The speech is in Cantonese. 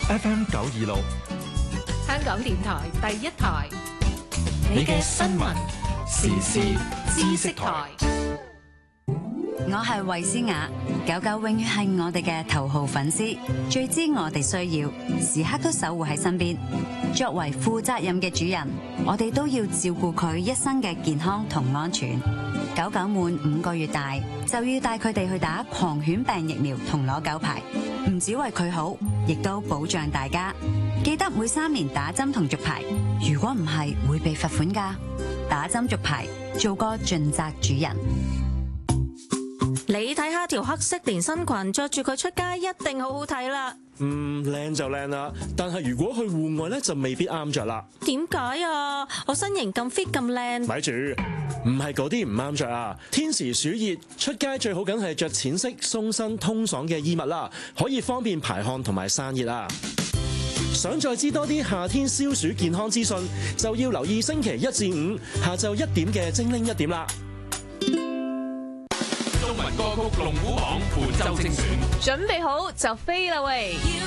FM 926， 香港電台第一台， 你嘅新聞時事知識台。 我係衛詩雅，狗狗永遠係我哋嘅頭號粉絲，最知我哋需要，時刻都守護喺身邊。作為負責任嘅主人，我哋都要照顧佢一生嘅健康同安全。狗狗滿5個月大，就要帶佢哋去打狂犬病疫苗同攞狗牌，唔只為佢好，亦都保障大家。記得每3年打針同續牌，如果唔係會被罰款㗎。打針續牌，做個盡責主人。 你睇下條黑色連身裙，着住佢出街一定好好睇啦。 靚就靚啦，但係如果去戶外咧就未必啱着啦。 點解啊？我身形咁 fit 咁靚。 咪住，唔係嗰啲唔啱着啊！天時暑熱，出街最好梗係着淺色、鬆身、通爽嘅衣物啦，可以方便排汗同埋散熱啊！想再知多啲夏天消暑健康資訊，就要留意星期1至5下晝1點嘅精靈1點啦。 中文歌曲龍虎榜本周精選， 準備好就飛啦喂！